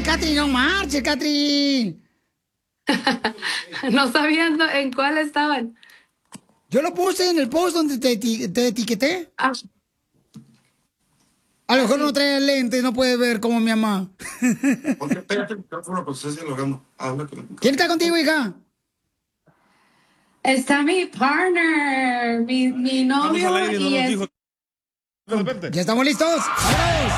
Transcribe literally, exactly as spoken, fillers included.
Catherine, no marches, Catherine. No sabían en cuál estaban. Yo lo puse en el post donde te, eti- te etiqueté. Ah. A lo mejor no trae lentes, no puede ver como mi mamá. Porque pégate el micrófono cuando estés dialogando. Habla con el micrófono. ¿Quién está contigo, hija? Está mi partner, mi, mi novio Vamos al aire, no y nos es... dijo. De repente. ¿Ya estamos listos? ¡Vámonos!